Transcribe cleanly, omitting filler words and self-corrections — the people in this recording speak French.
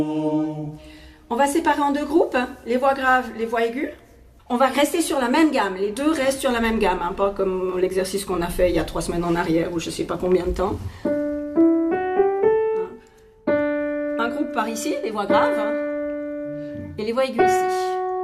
On va séparer en deux groupes, les voix graves, les voix aiguës. On va rester sur la même gamme, les deux restent sur la même gamme, hein, pas comme l'exercice qu'on a fait il y a 3 semaines en arrière ou je sais pas combien de temps. Un groupe par ici, les voix graves, et les voix aiguës ici.